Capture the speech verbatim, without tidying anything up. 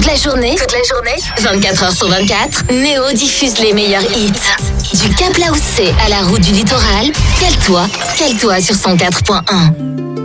Toute la journée, toute la journée, vingt-quatre heures sur vingt-quatre, Néo diffuse les meilleurs hits. Du Cap Laoussé à la route du littoral, cale-toi, cale-toi sur cent quatre point un.